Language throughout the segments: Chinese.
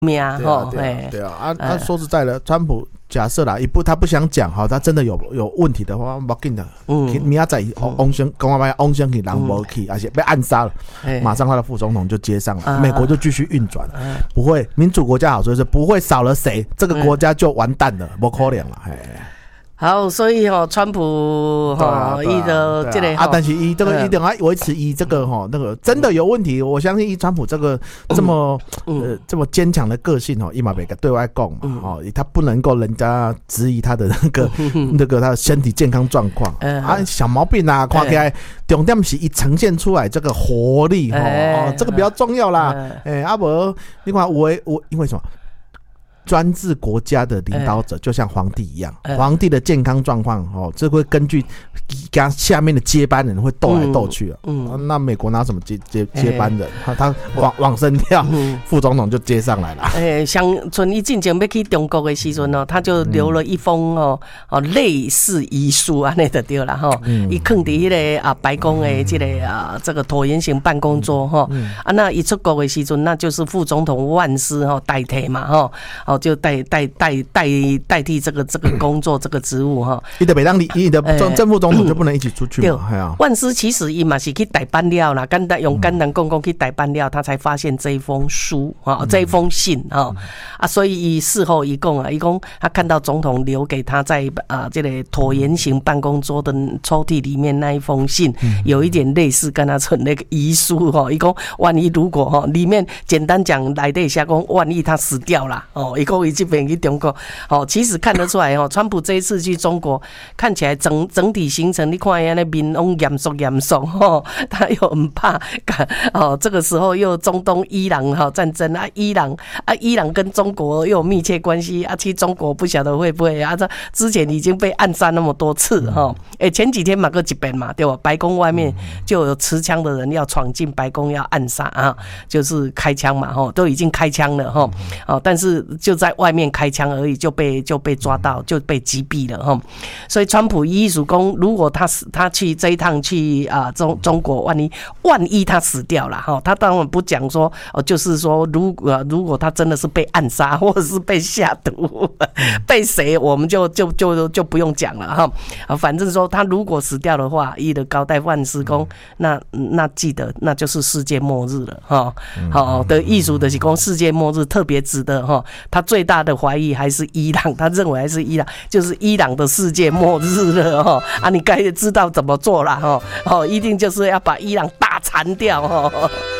命哈。 对啊，说实在的，川普假设啦，他不想讲哈，他真的有问题的话，不要紧的，明仔载翁先讲话翁先去人无去，而且被暗杀了，马上他的副总统就接上了，美国就继续运转，不会民主国家好处是不会少了谁，这个国家就完蛋了，不可能了， 好，所以川普伊的这个但是伊这个一定要维持伊这个那个真的有问题，我相信伊川普这个这么坚强的个性伊嘛袂个对外讲嘛他不能够人家质疑他的那个他的身体健康状况小毛病啊，看起来重点是伊呈现出来这个活力这个比较重要啦无你看我因为什么？专制国家的领导者就像皇帝一样，皇帝的健康状况这会根据他下面的接班人会斗来斗去那美国拿什么接班人？他往生掉，副总统就接上来了。 像春一进前要去中国的时阵他就留了一封类似遗书安尼就对了伊放伫迄个白宫的这个椭圆形办公桌那一出国的时阵，那就是副总统万斯代替嘛就代替这个工作这个职务伊就袂当伊的正副总统就不能一起出去嘛。 万斯其实伊嘛是去代办了啦，用简单讲去代办了，他才发现这一封书这一封信所以事后伊讲他看到总统留给他在这个椭圆形办公桌的抽屉里面那一封信，有一点类似跟他存那个遗书伊讲万一如果里面简单讲内底写讲万一他死掉了伊讲伊这边去中国其实看得出来川普这一次去中国看起来整体行程你看人家面容严肃他又很怕这个时候又中东伊朗战争伊朗跟中国又有密切关系去中国不晓得会不会这之前已经被暗杀那么多次前几天嘛个一遍嘛对吧，白宫外面就有持枪的人要闯进白宫要暗杀就是开枪嘛都已经开枪了但是就在外面开枪而已就被抓到就被击毙了所以川普意思说如果他去这一趟去中国万一他死掉了他当然不讲说就是说如果他真的是被暗杀或者是被下毒被谁我们就不用讲了反正说他如果死掉的话伊的交代万斯说那记得那就是世界末日了的意思就是说世界末日特别值得他最大的怀疑还是伊朗，他认为还是伊朗，就是伊朗的世界末日了你该知道怎么做了一定就是要把伊朗大铲掉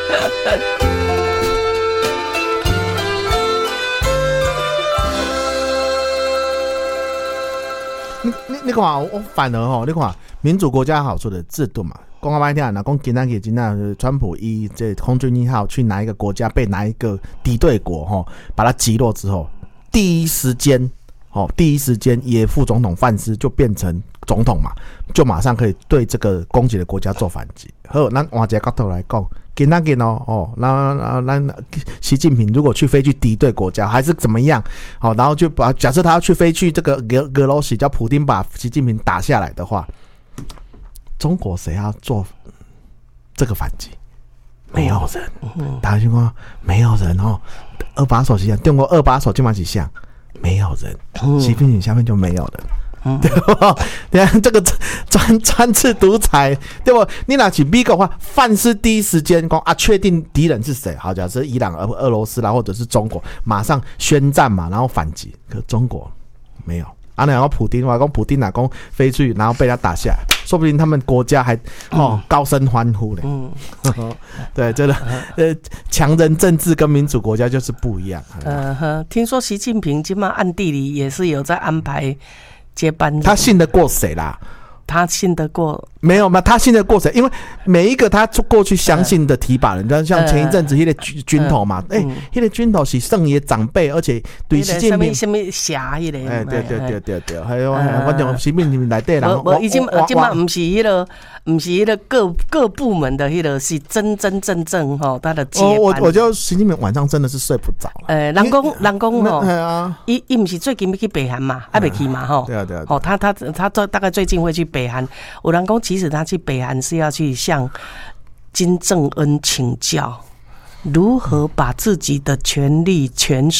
你看我反而你看民主国家好处的制度嘛，讲白点啦，讲今天川普这空军1号去哪一个国家被哪一个敌对国把它击落之后，第一时间也副总统范斯就变成总统嘛，就马上可以对这个攻击的国家做反击。好，咱换一个角度来讲，今天那习近平如果飞去敌对国家还是怎么样然后就假设他要飞去这个俄罗斯，叫普丁把习近平打下来的话，中国谁要做这个反击？没有人，大家听过没有人二把手是像中国二把手，基本上是像没有人，习近平下面就没有人，对吧？你看这个专制独裁，对吧？你拿起美国话，范斯第一时间讲确定敌人是谁？好，假设伊朗、俄罗斯啦，或者是中国，马上宣战嘛，然后反击。可中国没有。然后普丁飞去，然后被他打下来，说不定他们国家还高声欢呼嘞。对，真的，强人政治跟民主国家就是不一样。 听说习近平今晚暗地里也是有在安排接班人， 他信得过谁啦？ 他信得过没有嘛？他信得过谁？因为每一个他过去相信的提拔人，像前一阵子那个军头嘛，那个军头是圣爷长辈，而且对习近平什么侠那个， 对，还有反正习近平内底人， 已经不是那个各部门的那个是真正他的接班。 我觉得习近平晚上真的是睡不着。 人讲伊不是最近要去北韩嘛，还没去嘛对， 他大概最近会去北韩。有人说其实他去北韩是要去向金正恩请教如何把自己的权利权